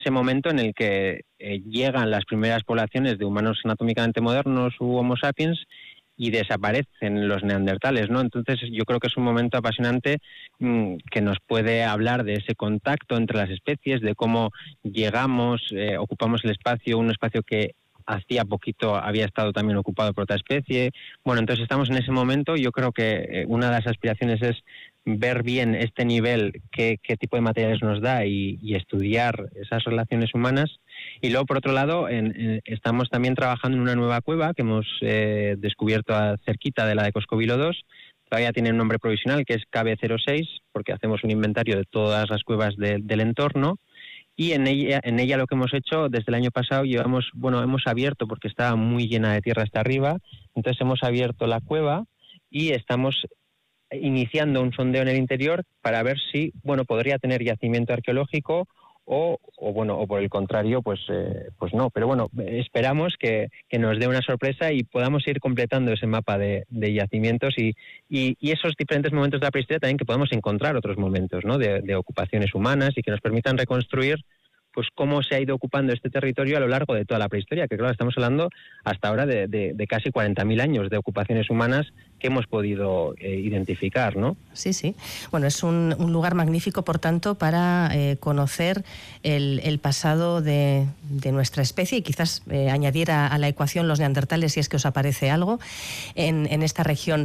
ese momento en el que llegan las primeras poblaciones de humanos anatómicamente modernos u Homo sapiens y desaparecen los neandertales, ¿no? Entonces yo creo que es un momento apasionante que nos puede hablar de ese contacto entre las especies, de cómo llegamos, ocupamos el espacio, un espacio que hacía poquito había estado también ocupado por otra especie. Bueno, entonces estamos en ese momento. Yo creo que una de las aspiraciones es ver bien este nivel, qué tipo de materiales nos da y estudiar esas relaciones humanas. Y luego, por otro lado, estamos también trabajando en una nueva cueva que hemos descubierto cerquita de la de Coscovilo 2. Todavía tiene un nombre provisional, que es KB06, porque hacemos un inventario de todas las cuevas del entorno. Y en ella lo que hemos hecho desde el año pasado hemos abierto, porque estaba muy llena de tierra hasta arriba, entonces hemos abierto la cueva y estamos iniciando un sondeo en el interior para ver si, podría tener yacimiento arqueológico o por el contrario, pues no. Pero bueno, esperamos que nos dé una sorpresa y podamos ir completando ese mapa de yacimientos y esos diferentes momentos de la prehistoria también, que podamos encontrar otros momentos, ¿no?, de ocupaciones humanas y que nos permitan reconstruir pues cómo se ha ido ocupando este territorio a lo largo de toda la prehistoria, que claro, estamos hablando hasta ahora de casi 40.000 años de ocupaciones humanas que hemos podido identificar, ¿no? Sí, sí. Bueno, es un lugar magnífico, por tanto, para conocer el pasado de nuestra especie y quizás añadir a la ecuación los neandertales, si es que os aparece algo en esta región.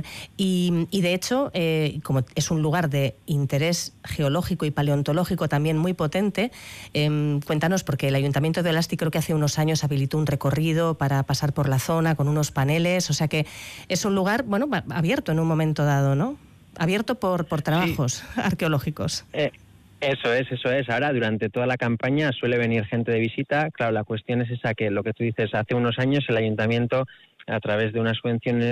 Y de hecho, como es un lugar de interés geológico y paleontológico también muy potente, cuéntanos, porque el Ayuntamiento de Alasti creo que hace unos años habilitó un recorrido para pasar por la zona con unos paneles, o sea que es un lugar, abierto en un momento dado, ¿no? Abierto por trabajos arqueológicos. Eso es. Ahora, durante toda la campaña suele venir gente de visita. Claro, la cuestión es esa, que lo que tú dices, hace unos años el Ayuntamiento, a través de unas subvenciones